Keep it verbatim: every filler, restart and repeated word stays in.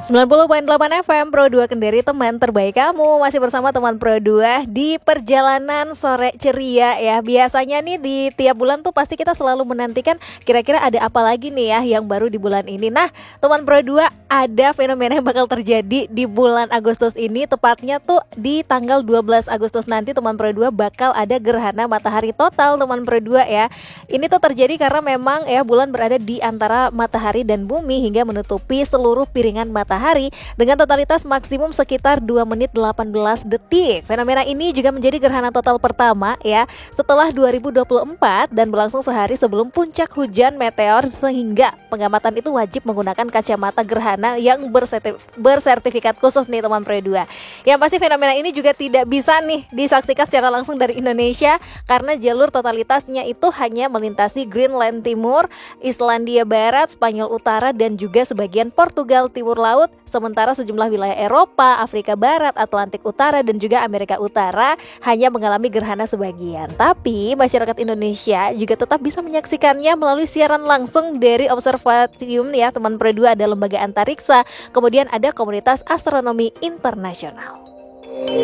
sembilan puluh koma delapan F M Pro dua Kendari, teman terbaik kamu. Masih bersama teman Pro dua di perjalanan sore ceria ya. Biasanya nih di tiap bulan tuh pasti kita selalu menantikan kira-kira ada apa lagi nih ya yang baru di bulan ini. Nah, teman Pro dua, ada fenomena yang bakal terjadi di bulan Agustus ini. Tepatnya tuh di tanggal dua belas Agustus nanti teman Pro dua bakal ada gerhana matahari total teman Pro dua ya. Ini tuh terjadi karena memang ya bulan berada di antara matahari dan bumi hingga menutupi seluruh piringan matahari dengan totalitas maksimum sekitar dua menit delapan belas detik. Fenomena ini juga menjadi gerhana total pertama ya setelah dua ribu dua puluh empat dan berlangsung sehari sebelum puncak hujan meteor, sehingga pengamatan itu wajib menggunakan kacamata gerhana yang bersertif- bersertifikat khusus nih teman Pro dua. Yang pasti fenomena ini juga tidak bisa nih disaksikan secara langsung dari Indonesia karena jalur totalitasnya itu hanya melintasi Greenland Timur, Islandia Barat, Spanyol Utara dan juga sebagian Portugal Timur Laut. Sementara sejumlah wilayah Eropa, Afrika Barat, Atlantik Utara dan juga Amerika Utara hanya mengalami gerhana sebagian. Tapi masyarakat Indonesia juga tetap bisa menyaksikannya melalui siaran langsung dari Observatorium ya teman Pro dua, ada lembaga antariksa, kemudian ada komunitas astronomi internasional.